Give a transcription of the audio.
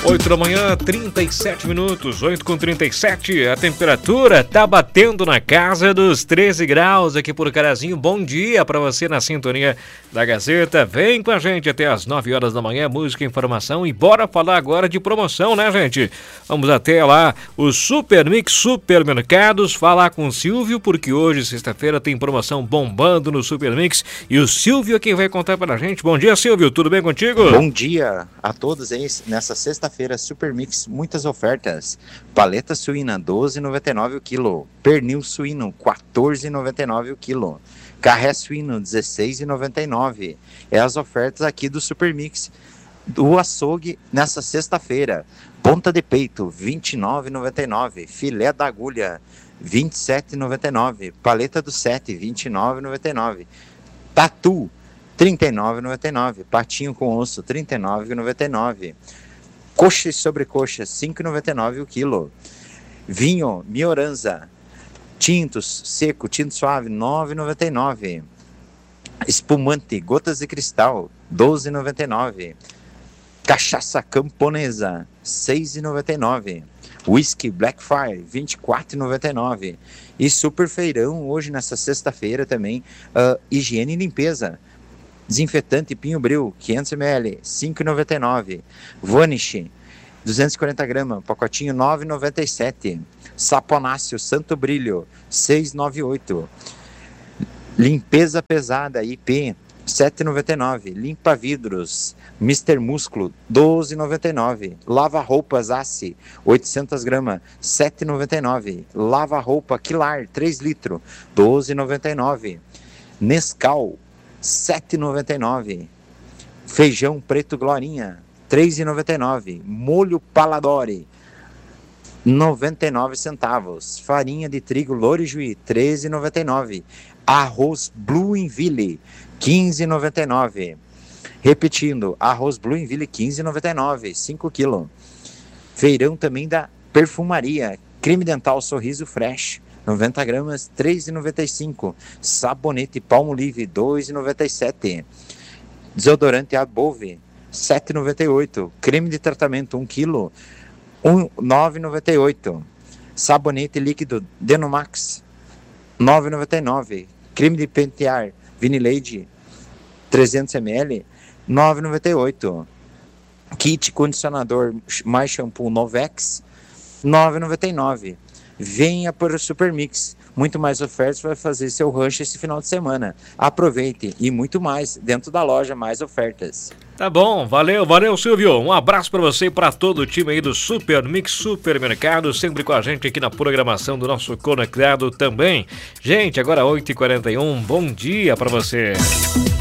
8 da manhã, 37 minutos, 8h37, a temperatura tá batendo na casa dos 13 graus aqui por Carazinho. Bom dia para você na sintonia da Gazeta. Vem com a gente até as 9 horas da manhã, música, informação e bora falar agora de promoção, né, gente? Vamos até lá, o Super Mix Supermercados, falar com o Silvio, porque hoje, sexta-feira, tem promoção bombando no Super Mix e o Silvio é quem vai contar pra gente. Bom dia, Silvio, tudo bem contigo? Bom dia a todos aí, nessa sexta-feira, Super Mix, muitas ofertas. Paleta suína, R$12,99 o quilo. Pernil suíno, R$14,99 o quilo. Carré suíno, R$16,99. É as ofertas aqui do Super Mix do açougue nessa sexta-feira. Ponta de peito, R$29,99. Filé da agulha, R$27,99. Paleta do 7, R$29,99. Tatu, R$39,99. Patinho com osso, R$39,99. Coxa e sobrecoxa, R$5,99 o quilo. Vinho Mioranza, tintos seco, tinto suave, R$9,99. Espumante, gotas de cristal, R$12,99. Cachaça camponesa, R$6,99. Whisky Blackfire, R$24,99. E super feirão hoje nessa sexta-feira também, higiene e limpeza. Desinfetante Pinho Bril, 500 ml, R$ 5,99. Vanish, 240 gramas, pacotinho R$ 9,97. Saponáceo Santo Brilho, R$ 6,98. Limpeza pesada IP, R$ 7,99. Limpa vidros, Mr. Músculo, R$ 12,99. Lava roupas Ace, 800 gramas, R$ 7,99. Lava roupa Quilar, 3 litros, R$ 12,99. Nescau, R$ 7,99. Feijão preto Glorinha, R$ 3,99. Molho Paladori, 99 centavos. Farinha de trigo Lorijuí, R$ 13,99. Arroz Bluenville, R$ 15,99. Repetindo, arroz Bluenville, R$ 15,99, 5 kg. Feirão também da perfumaria, creme dental Sorriso Fresh, 90 gramas, R$ 3,95. Sabonete Palmolive, R$ 2,97. Desodorante Above, R$ 7,98. Creme de tratamento, 1 kg, R$ 9,98. Sabonete líquido Denomax, R$ 9,99. Creme de pentear Vinileide, 300 ml, R$ 9,98. Kit condicionador mais shampoo Novex, R$ 9,99. Venha para o Super Mix, muito mais ofertas para fazer seu rancho esse final de semana. Aproveite e muito mais dentro da loja, mais ofertas. Tá bom, valeu Silvio, um abraço para você e para todo o time aí do Super Mix Supermercado, sempre com a gente aqui na programação do nosso Conectado também. Gente, agora 8h41, bom dia para você.